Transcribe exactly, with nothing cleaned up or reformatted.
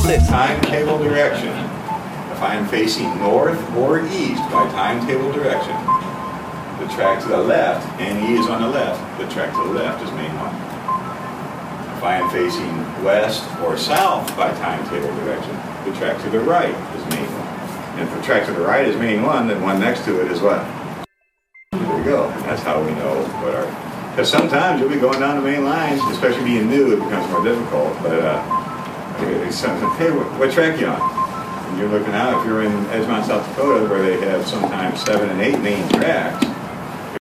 this. Timetable direction. If I am facing north or east by timetable direction, the track to the left, N E is on the left, the track to the left is main one. If I am facing west or south by timetable direction, the track to the right is main one. And if the track to the right is main one, then one next to it is what? There we go. That's how we know what our... Because sometimes you'll be going down the main lines, especially being new, it becomes more difficult. But uh, sometimes, hey, what, what track you on? And you're looking out, if you're in Edgemont, South Dakota, where they have sometimes seven and eight main tracks,